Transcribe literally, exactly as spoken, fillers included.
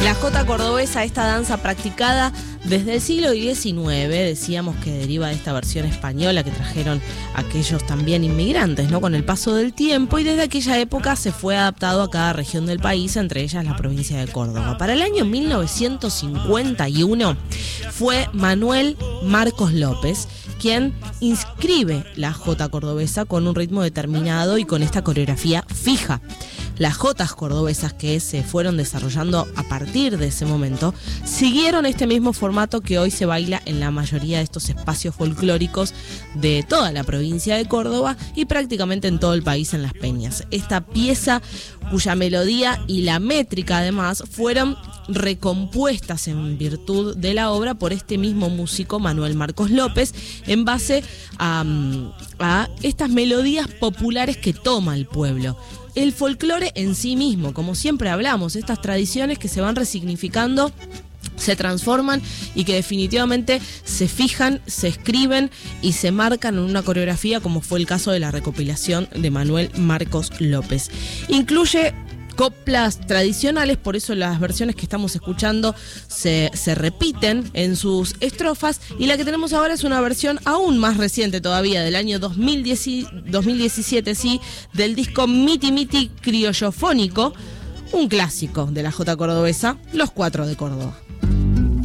La jota cordobesa, esta danza practicada desde el siglo diecinueve, decíamos que deriva de esta versión española que trajeron aquellos también inmigrantes, ¿no? Con el paso del tiempo, y desde aquella época se fue adaptado a cada región del país, entre ellas la provincia de Córdoba. Para el año mil novecientos cincuenta y uno fue Manuel Marcos López quien inscribe la jota cordobesa con un ritmo determinado y con esta coreografía fija. Las jotas cordobesas que se fueron desarrollando a partir de ese momento siguieron este mismo formato que hoy se baila en la mayoría de estos espacios folclóricos de toda la provincia de Córdoba y prácticamente en todo el país en las peñas. Esta pieza, cuya melodía y la métrica además fueron recompuestas en virtud de la obra por este mismo músico Manuel Marcos López en base a, a estas melodías populares que toma el pueblo. El folclore en sí mismo, como siempre hablamos, estas tradiciones que se van resignificando, se transforman y que definitivamente se fijan, se escriben y se marcan en una coreografía, como fue el caso de la recopilación de Manuel Marcos López. Incluye coplas tradicionales, por eso las versiones que estamos escuchando se, se repiten en sus estrofas, y la que tenemos ahora es una versión aún más reciente todavía, del año dos mil diecisiete, sí, del disco Miti Miti Criollofónico, un clásico de la jota cordobesa, Los Cuatro de Córdoba.